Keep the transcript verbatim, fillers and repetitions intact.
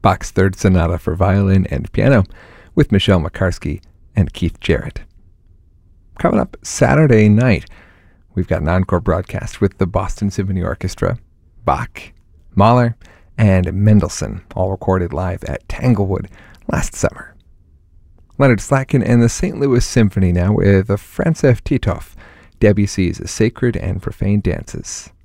Bach's Third Sonata for Violin and Piano with Michelle McCarsky and Keith Jarrett. Coming up Saturday night, we've got an encore broadcast with the Boston Symphony Orchestra, Bach, Mahler, and Mendelssohn, all recorded live at Tanglewood last summer. Leonard Slatkin and the Saint Louis Symphony now with Franz F. Titov, Debussy's Sacred and Profane Dances.